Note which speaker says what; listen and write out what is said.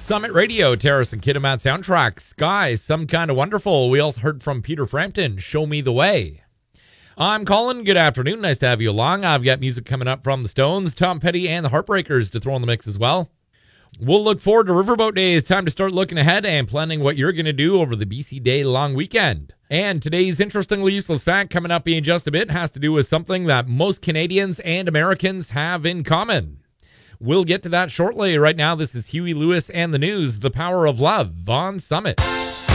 Speaker 1: Summit Radio, Terrace and Kiddermat soundtrack, Sky, Some Kind of Wonderful. We also heard from Peter Frampton, Show Me the Way. I'm Colin. Good afternoon. Nice to have you along. I've got music coming up from the Stones, Tom Petty, and the Heartbreakers to throw in the mix as well. We'll look forward to Riverboat Day. It's time to start looking ahead and planning what you're going to do over the BC Day long weekend. And today's interestingly useless fact coming up in just a bit has to do with something that most Canadians and Americans have in common. We'll get to that shortly. Right now, this is Huey Lewis and the News, The Power of Love on Summit.